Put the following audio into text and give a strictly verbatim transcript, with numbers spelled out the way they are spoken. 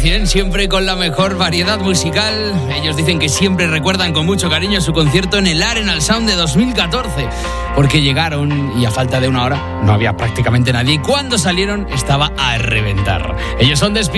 cien, siempre con la mejor variedad musical. Ellos dicen que siempre recuerdan con mucho cariño su concierto en el Arenal Sound de dos mil catorce, porque llegaron y a falta de una hora no había prácticamente nadie, y cuando salieron estaba a reventar. Ellos son Despierta.